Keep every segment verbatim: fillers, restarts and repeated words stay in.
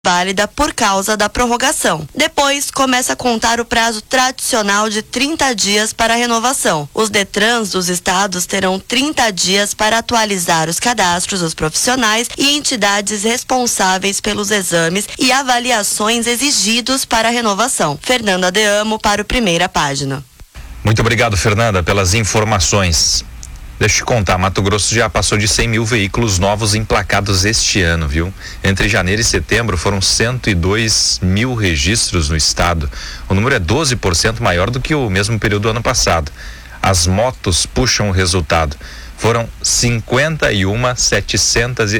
válida por causa da prorrogação. Depois, começa a contar o prazo tradicional de trinta dias para a renovação. Os Detrans dos estados terão trinta dias para atualizar os cadastros dos profissionais e entidades responsáveis pelos exames e avaliações exigidos para a renovação. Fernanda Deamo para o Primeira Página. Muito obrigado, Fernanda, pelas informações. Deixa eu te contar, Mato Grosso já passou de cem mil veículos novos emplacados este ano, viu? Entre janeiro e setembro foram cento e dois mil registros no estado. O número é doze por cento maior do que o mesmo período do ano passado. As motos puxam o resultado. Foram cinquenta e um mil setecentos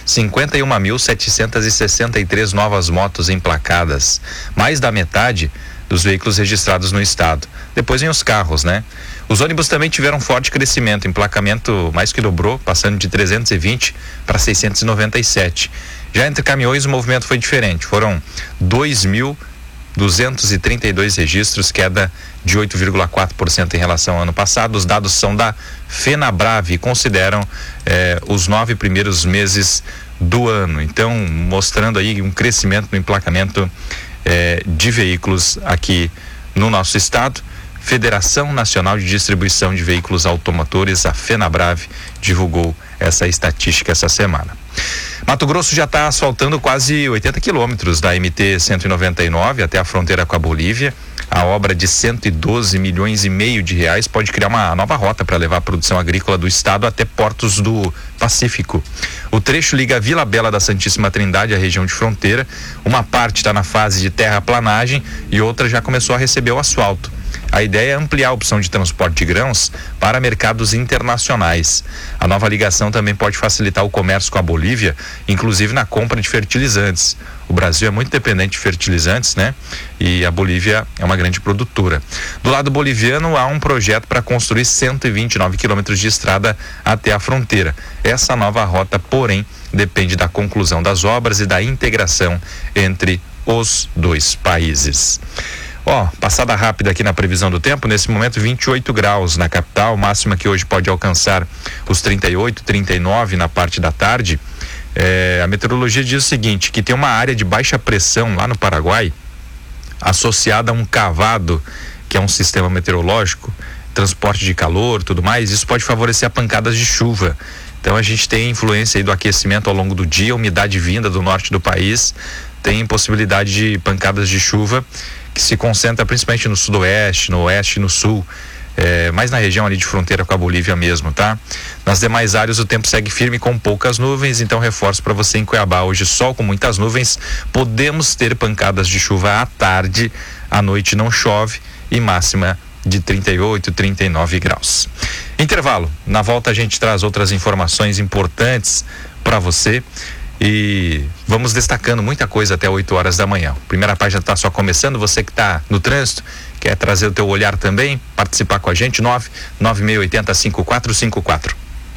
e sessenta e três novas motos emplacadas. Mais da metade dos veículos registrados no estado. Depois vem os carros, né? Os ônibus também tiveram forte crescimento, emplacamento mais que dobrou, passando de trezentos e vinte para seiscentos e noventa e sete. Já entre caminhões o movimento foi diferente, foram dois mil duzentos e trinta e dois registros, queda de oito vírgula quatro por cento em relação ao ano passado. Os dados são da FenaBrave e consideram eh, os nove primeiros meses do ano. Então, mostrando aí um crescimento no emplacamento eh, de veículos aqui no nosso estado. Federação Nacional de Distribuição de Veículos Automotores, a FenaBrave, divulgou essa estatística essa semana. Mato Grosso já está asfaltando quase oitenta quilômetros da M T cento e noventa e nove até a fronteira com a Bolívia. A obra de cento e doze milhões e meio de reais pode criar uma nova rota para levar a produção agrícola do estado até portos do Pacífico. O trecho liga Vila Bela da Santíssima Trindade à região de fronteira. Uma parte está na fase de terraplanagem e outra já começou a receber o asfalto. A ideia é ampliar a opção de transporte de grãos para mercados internacionais. A nova ligação também pode facilitar o comércio com a Bolívia, inclusive na compra de fertilizantes. O Brasil é muito dependente de fertilizantes, né? E a Bolívia é uma grande produtora. Do lado boliviano, há um projeto para construir cento e vinte e nove quilômetros de estrada até a fronteira. Essa nova rota, porém, depende da conclusão das obras e da integração entre os dois países. Ó, oh, passada rápida aqui na previsão do tempo, nesse momento vinte e oito graus na capital, máxima que hoje pode alcançar os trinta e oito, trinta e nove na parte da tarde. É, a meteorologia diz o seguinte, que tem uma área de baixa pressão lá no Paraguai, associada a um cavado, que é um sistema meteorológico, transporte de calor, tudo mais. Isso pode favorecer pancadas de chuva. Então a gente tem influência aí do aquecimento ao longo do dia, umidade vinda do norte do país, tem possibilidade de pancadas de chuva, que se concentra principalmente no sudoeste, no oeste e no sul, é, mais na região ali de fronteira com a Bolívia mesmo, tá? Nas demais áreas o tempo segue firme com poucas nuvens, então reforço para você em Cuiabá, hoje sol com muitas nuvens, podemos ter pancadas de chuva à tarde, à noite não chove e máxima de trinta e oito, trinta e nove graus. Intervalo, na volta a gente traz outras informações importantes para você. E vamos destacando muita coisa até oito horas da manhã. Primeira Página está só começando, você que está no trânsito, quer trazer o teu olhar também, participar com a gente, nove nove seis oito zero cinco quatro cinco quatro.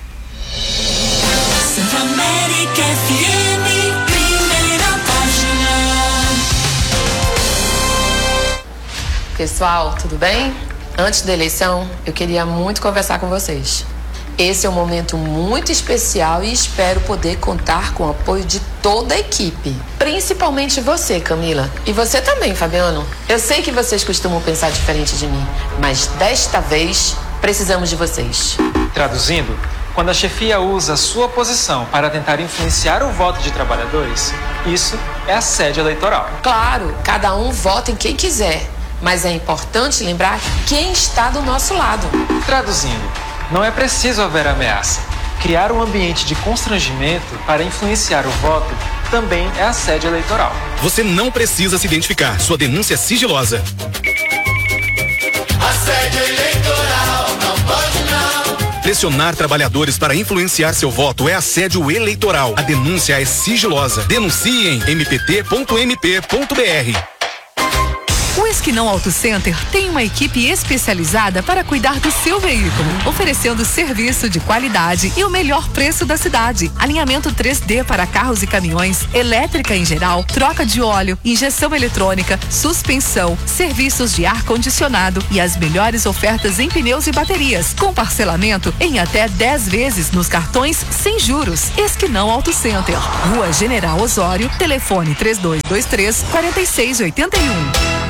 Pessoal, tudo bem? Antes da eleição, eu queria muito conversar com vocês. Esse é um momento muito especial e espero poder contar com o apoio de toda a equipe. Principalmente você, Camila. E você também, Fabiano. Eu sei que vocês costumam pensar diferente de mim, mas desta vez precisamos de vocês. Traduzindo, quando a chefia usa a sua posição para tentar influenciar o voto de trabalhadores, isso é assédio eleitoral. Claro, cada um vota em quem quiser, mas é importante lembrar quem está do nosso lado. Traduzindo, não é preciso haver ameaça. Criar um ambiente de constrangimento para influenciar o voto também é assédio eleitoral. Você não precisa se identificar. Sua denúncia é sigilosa. Assédio eleitoral, não pode não. Pressionar trabalhadores para influenciar seu voto é assédio eleitoral. A denúncia é sigilosa. Denuncie em m p t ponto m p ponto b r. O Esquinão Auto Center tem uma equipe especializada para cuidar do seu veículo, oferecendo serviço de qualidade e o melhor preço da cidade. Alinhamento três D para carros e caminhões, elétrica em geral, troca de óleo, injeção eletrônica, suspensão, serviços de ar-condicionado e as melhores ofertas em pneus e baterias, com parcelamento em até dez vezes nos cartões sem juros. Esquinão Auto Center, Rua General Osório, telefone três dois dois três, quatro seis oito um.